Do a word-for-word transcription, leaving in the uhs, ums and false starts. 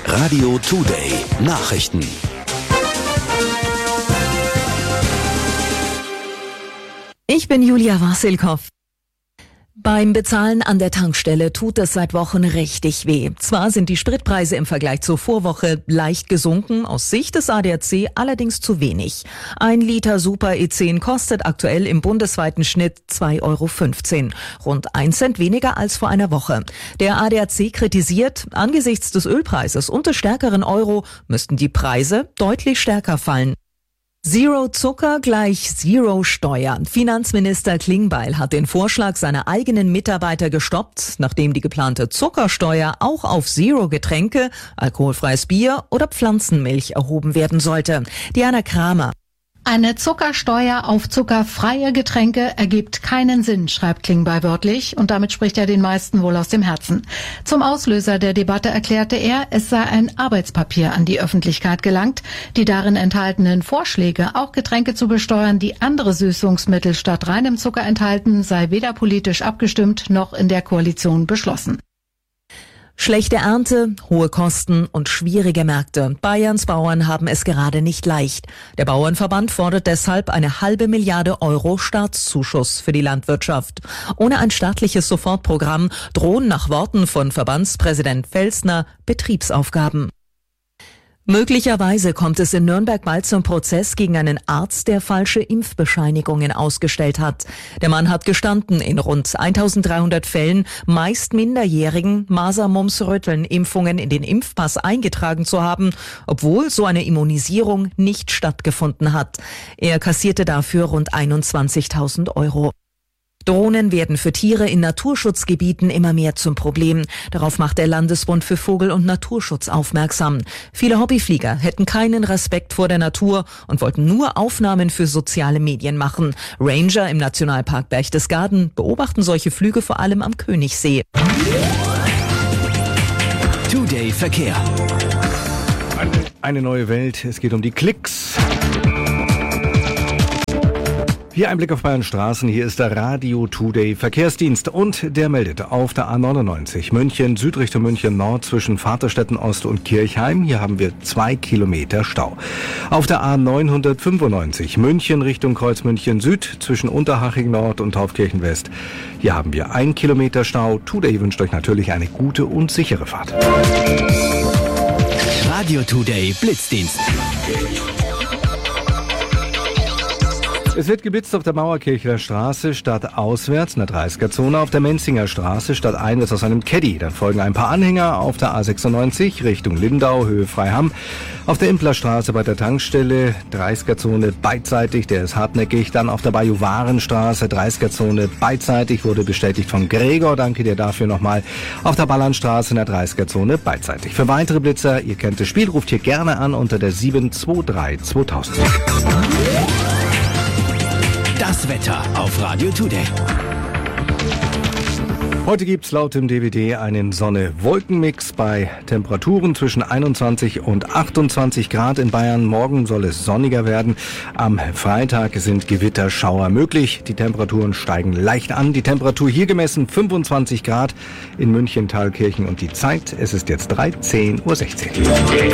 Radio Today Nachrichten. Ich bin Julia Wassilkow. Beim Bezahlen an der Tankstelle tut es seit Wochen richtig weh. Zwar sind die Spritpreise im Vergleich zur Vorwoche leicht gesunken, aus Sicht des A D A C allerdings zu wenig. Ein Liter Super E zehn kostet aktuell im bundesweiten Schnitt zwei Euro fünfzehn, rund ein Cent weniger als vor einer Woche. Der A D A C kritisiert, angesichts des Ölpreises und des stärkeren Euro müssten die Preise deutlich stärker fallen. Zero Zucker gleich Zero Steuer. Finanzminister Klingbeil hat den Vorschlag seiner eigenen Mitarbeiter gestoppt, nachdem die geplante Zuckersteuer auch auf Zero-Getränke, alkoholfreies Bier oder Pflanzenmilch erhoben werden sollte. Diana Kramer. Eine Zuckersteuer auf zuckerfreie Getränke ergibt keinen Sinn, schreibt Klingbeil wörtlich, und damit spricht er den meisten wohl aus dem Herzen. Zum Auslöser der Debatte erklärte er, es sei ein Arbeitspapier an die Öffentlichkeit gelangt. Die darin enthaltenen Vorschläge, auch Getränke zu besteuern, die andere Süßungsmittel statt reinem Zucker enthalten, sei weder politisch abgestimmt noch in der Koalition beschlossen. Schlechte Ernte, hohe Kosten und schwierige Märkte. Bayerns Bauern haben es gerade nicht leicht. Der Bauernverband fordert deshalb eine halbe Milliarde Euro Staatszuschuss für die Landwirtschaft. Ohne ein staatliches Sofortprogramm drohen nach Worten von Verbandspräsident Felsner Betriebsaufgaben. Möglicherweise kommt es in Nürnberg bald zum Prozess gegen einen Arzt, der falsche Impfbescheinigungen ausgestellt hat. Der Mann hat gestanden, in rund eintausenddreihundert Fällen, meist Minderjährigen, Masern-Mumps-Röteln-Impfungen in den Impfpass eingetragen zu haben, obwohl so eine Immunisierung nicht stattgefunden hat. Er kassierte dafür rund einundzwanzigtausend Euro. Drohnen werden für Tiere in Naturschutzgebieten immer mehr zum Problem. Darauf macht der Landesbund für Vogel- und Naturschutz aufmerksam. Viele Hobbyflieger hätten keinen Respekt vor der Natur und wollten nur Aufnahmen für soziale Medien machen. Ranger im Nationalpark Berchtesgaden beobachten solche Flüge vor allem am Königssee. Today Verkehr. Eine neue Welt, es geht um die Klicks. Hier ein Blick auf Bayern Straßen, hier ist der Radio Today Verkehrsdienst und der meldet auf der A neunundneunzig München, Südrichtung München Nord zwischen Vaterstetten Ost und Kirchheim. Hier haben wir zwei Kilometer Stau. Auf der A neunhundertfünfundneunzig München Richtung Kreuzmünchen Süd zwischen Unterhaching Nord und Taufkirchen West. Hier haben wir ein Kilometer Stau. Today wünscht euch natürlich eine gute und sichere Fahrt. Radio Today Blitzdienst. Es wird geblitzt auf der Mauerkirchler Straße stadtauswärts in der dreißiger-Zone, auf der Menzinger Straße stadteinwärts aus einem Caddy. Dann folgen ein paar Anhänger auf der A sechsundneunzig Richtung Lindau, Höhe Freiham. Auf der Implerstraße bei der Tankstelle, dreißiger-Zone beidseitig, der ist hartnäckig. Dann auf der Bajuwarenstraße, dreißiger-Zone beidseitig, wurde bestätigt von Gregor, danke dir dafür nochmal. Auf der Ballernstraße in der dreißiger-Zone beidseitig. Für weitere Blitzer, ihr kennt das Spiel, ruft hier gerne an unter der sieben zwei drei zweitausend. Das Wetter auf Radio Today. Heute gibt's laut dem D W D einen Sonne-Wolken-Mix bei Temperaturen zwischen einundzwanzig und achtundzwanzig Grad in Bayern. Morgen soll es sonniger werden. Am Freitag sind Gewitterschauer möglich. Die Temperaturen steigen leicht an. Die Temperatur hier gemessen fünfundzwanzig Grad in München, Thalkirchen und die Zeit. Es ist jetzt dreizehn Uhr sechzehn.